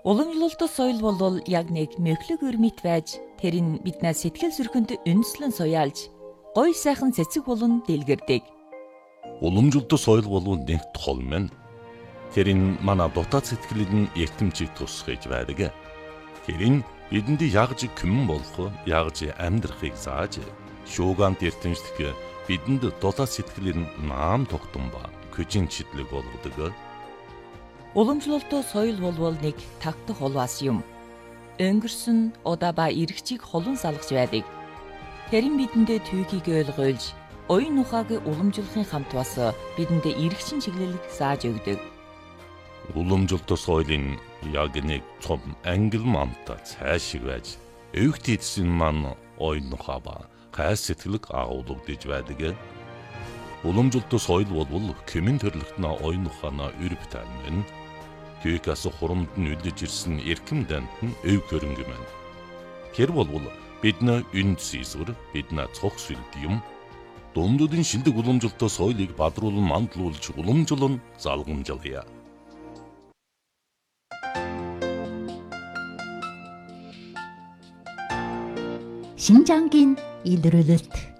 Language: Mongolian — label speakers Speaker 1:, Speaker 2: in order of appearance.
Speaker 1: Уламжлалт соёл бол яг нэг мөхлөг өрмөт байж тэр нь биднээс сэтгэл зүрхэнд үндэслэн суяалж гоё сайхан цэцэг болон дэлгэрдэг.
Speaker 2: Уламжлалт соёл бол нэг тол мэн. Тэр нь манай дотоод сэтгэлд эртэмчийг тусгаж байдаг. Тэр нь бидэнд ягж күмэн болох, ягж амьдрахыг зааж, шуугант эртэмжлэх бидэнд дотоод сэтгэлээр наам тогтсон ба көжин читлэг болгодог.
Speaker 1: Уламжлалт соёл бол нэг тагтах холваас юм. Өнгөрсөн удаа ба иргэчийг холон салгаж байдаг. Тэр нь бидэндээ түүхийг ойлгуулж, оюун ухааг уламжлахын хамт бас бидэндээ иргэчин чиглэлийг зааж өгдөг.
Speaker 2: Уламжлалт соёлын яг нэг цом ангил мамта цаашиг байж, өвгт эдсэн маань оюун ухаа ба гай сэтгэлэг агуулгадж байдаг. Уламжлалт соёл бол кэмэн төрлөختнө оюун ухаанаа өрөв тань. Түүхээс хурамд нь үлдэж ирсэн эрхэм дант нь өв хөрөнгө мэн. Тэр бол бидний үнд сийсвэр, бидний цог сүлд юм. Дундуудын шиндэг уламжлалт соёлыг бадруулан мандлуулж уламжлан залгамжлая.
Speaker 3: 신장긴 일르르르트